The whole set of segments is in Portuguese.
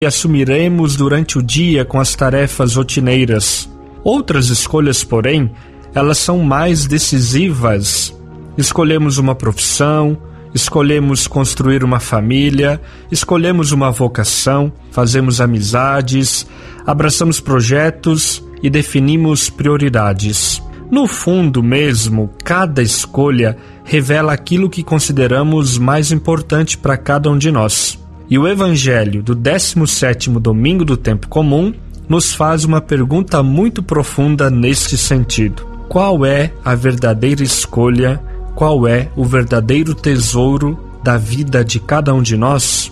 e assumiremos durante o dia com as tarefas rotineiras. Outras escolhas, porém, elas são mais decisivas. Escolhemos uma profissão, escolhemos construir uma família, escolhemos uma vocação, fazemos amizades, abraçamos projetos e definimos prioridades. No fundo mesmo, cada escolha revela aquilo que consideramos mais importante para cada um de nós. E o Evangelho do 17º domingo do tempo comum nos faz uma pergunta muito profunda neste sentido. Qual é a verdadeira escolha? Qual é o verdadeiro tesouro da vida de cada um de nós?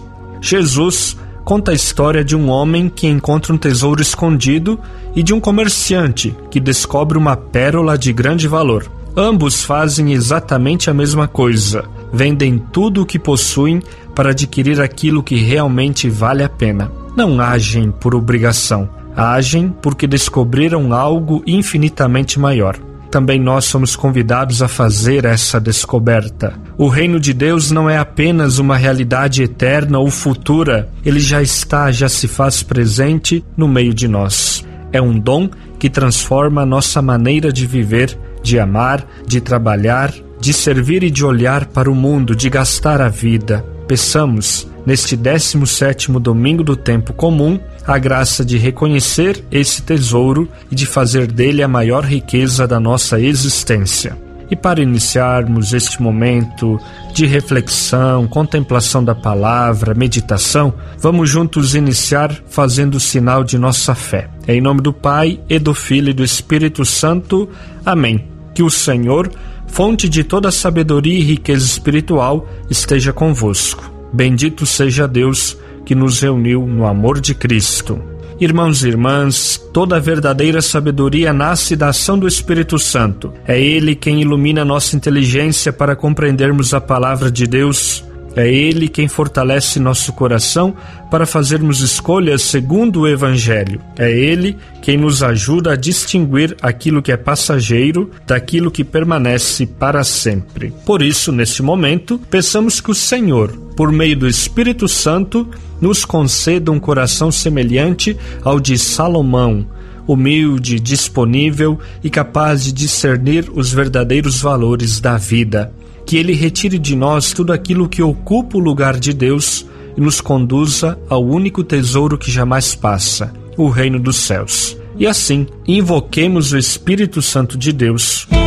Jesus conta a história de um homem que encontra um tesouro escondido e de um comerciante que descobre uma pérola de grande valor. Ambos fazem exatamente a mesma coisa. Vendem tudo o que possuem para adquirir aquilo que realmente vale a pena. Não agem por obrigação. Agem porque descobriram algo infinitamente maior. Também nós somos convidados a fazer essa descoberta. O reino de Deus não é apenas uma realidade eterna ou futura. Ele já se faz presente no meio de nós. É um dom que transforma a nossa maneira de viver, de amar, de trabalhar, de servir e de olhar para o mundo, de gastar a vida. Peçamos, neste 17º domingo do tempo comum, a graça de reconhecer esse tesouro e de fazer dele a maior riqueza da nossa existência. E para iniciarmos este momento de reflexão, contemplação da palavra, meditação, vamos juntos iniciar fazendo o sinal de nossa fé. Em nome do Pai, e do Filho e do Espírito Santo. Amém. Que o Senhor, fonte de toda sabedoria e riqueza espiritual, esteja convosco. Bendito seja Deus que nos reuniu no amor de Cristo. Irmãos e irmãs, toda a verdadeira sabedoria nasce da ação do Espírito Santo. É Ele quem ilumina nossa inteligência para compreendermos a palavra de Deus. É Ele quem fortalece nosso coração para fazermos escolhas segundo o Evangelho. É Ele quem nos ajuda a distinguir aquilo que é passageiro daquilo que permanece para sempre. Por isso, neste momento, peçamos que o Senhor, por meio do Espírito Santo, nos conceda um coração semelhante ao de Salomão, humilde, disponível e capaz de discernir os verdadeiros valores da vida. Que Ele retire de nós tudo aquilo que ocupa o lugar de Deus e nos conduza ao único tesouro que jamais passa, o reino dos céus. E assim, invoquemos o Espírito Santo de Deus.